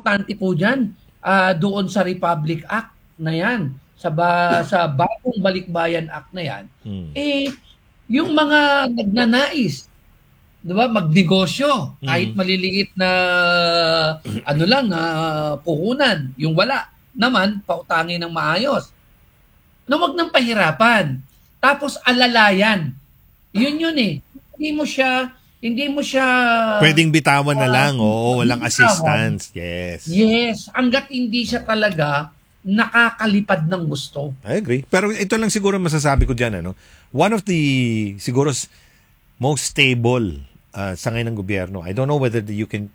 importante po diyan, doon sa Republic Act na 'yan, sa bagong Balikbayan Act na 'yan, eh yung mga nagnanais, 'di ba, magnegosyo kahit maliliit na ano lang, puhunan, yung wala naman pautangin ng maayos. Na wag nang pahirapan. Tapos alalayan. Yun eh. Hindi mo siya Pwedeng bitawan na lang, walang bitawan. assistance. Yes. Yes, hangga't hindi siya talaga nakakalipad ng gusto. I agree. Pero ito lang siguro masasabi ko diyan, ano. One of the siguro most stable sa ngayon ng gobyerno. I don't know whether you can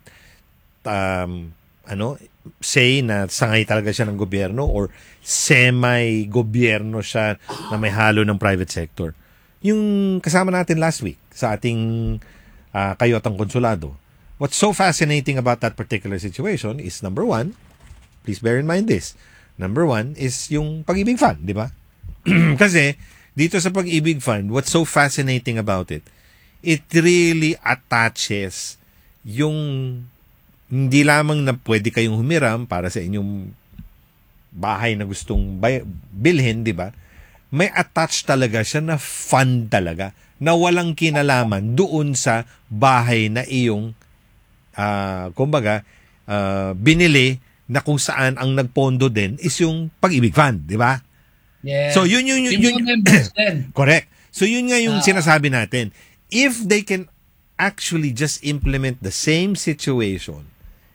say na sangay talaga siya ng gobyerno or semi-gobyerno siya na may halo ng private sector. Yung kasama natin last week sa ating Kayotang Konsulado, what's so fascinating about that particular situation is number one, please bear in mind this, number one is yung Pag-ibig Fund, di ba? Kasi dito sa Pag-ibig Fund, what's so fascinating about it, it really attaches yung hindi lamang na pwede kayong humiram para sa inyong bahay na gustong bilhin, di ba? May attach talaga siya na fund talaga na walang kinalaman doon sa bahay na iyong binili na kung saan ang nagpondo din is yung Pag-ibig Fund, di ba? Yeah. So yun correct. So yun nga yung sinasabi natin. If they can actually just implement the same situation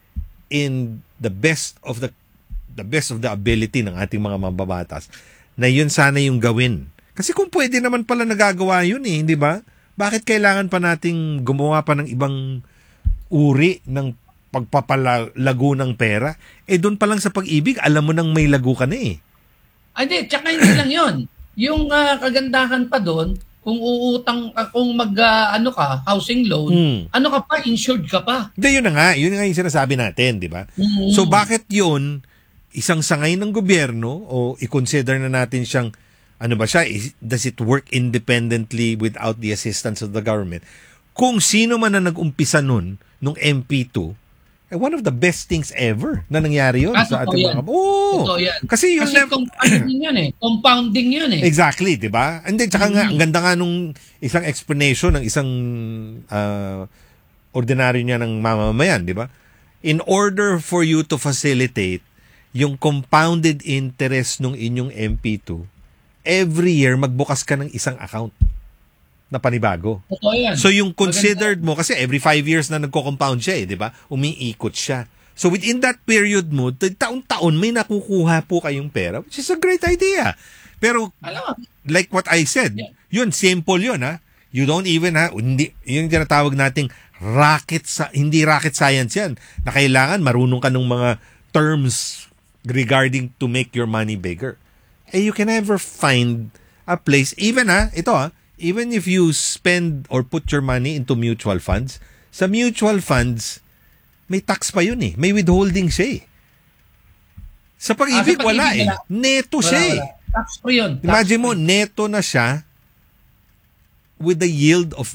in the best of the ability ng ating mga mambabatas, na yun sana yung gawin. Kasi kung pwede naman pala nagagawa yun hindi ba? Bakit kailangan pa nating gumawa pa ng ibang uri ng pagpapalago ng pera? Doon pa lang sa Pag-ibig, alam mo nang may lago ka na Hindi, tsaka hindi lang yun. Yung kagandahan pa doon, kung uutang, kung housing loan, insured ka pa. Hindi, yun nga yung sinasabi natin, di ba? Mm-hmm. So bakit yun, isang sangay ng gobyerno, o i-consider na natin siyang, does it work independently without the assistance of the government? Kung sino man na nag-umpisa nun, nung MP2, one of the best things ever na nangyari yun sa ating mga... Kasi compounding yun eh. Exactly, di ba? Hindi, tsaka nga, ang ganda nga nung isang explanation ng isang ordinaryo niya ng mamamayan, di ba? In order for you to facilitate yung compounded interest ng inyong MP2, every year magbukas ka ng isang account na panibago. So yung considered mo, kasi every 5 years na nagko-compound siya di ba? Umiikot siya. So within that period mo, taon-taon may nakukuha po kayong pera, which is a great idea. Pero like what I said, yun, simple yun You don't even hindi, yung tinatawag nating hindi rocket science yan. Na kailangan marunong ka ng mga terms regarding to make your money bigger. You can never find a place, even even if you spend or put your money into mutual funds, sa mutual funds, may tax pa yun may withholding siya Sa Pag-ibig, wala Neto siya Tax free yun. Imagine mo, neto na siya with a yield of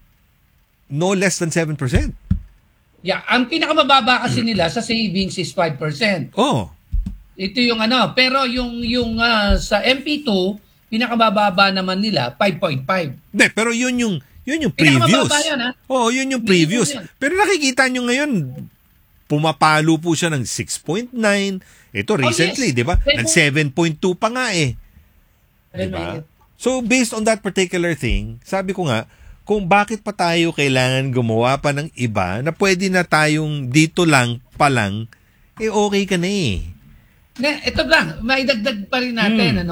no less than 7%. Yeah, ang pinakamababa kasi nila sa savings is 5%. Ito yung pero yung sa MP2, pinakamababa naman nila 5.5. Hindi, pero yun yung previous. Yan, yun yung previous. Pero nakikita nyo ngayon, pumapalo po siya ng 6.9. Ito recently, di ba? Nag 7.2 pa nga Diba? So based on that particular thing, sabi ko nga, kung bakit pa tayo kailangan gumawa pa ng iba na pwede na tayong dito lang pa lang, okay ka na Ito lang, may dagdag pa rin natin,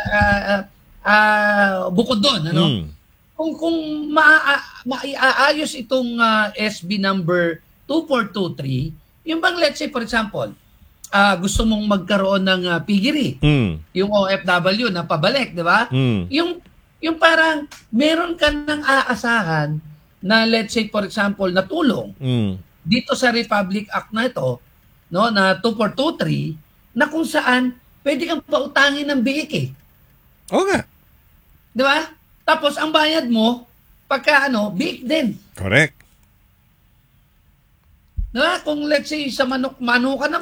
bukod doon, kung maiaayos itong SB number 2423, yung bang, let's say, for example, gusto mong magkaroon ng piggery, yung OFW na pabalik, di ba? Yung parang meron ka ng aasahan na, let's say, for example, na tulong dito sa Republic Act na ito, na 2423, na kung saan pwede kang pautangin ng biik Oo nga. Di ba? Tapos ang bayad mo, pagka biik din. Correct. Di ba? Kung let's say sa mano ka naman,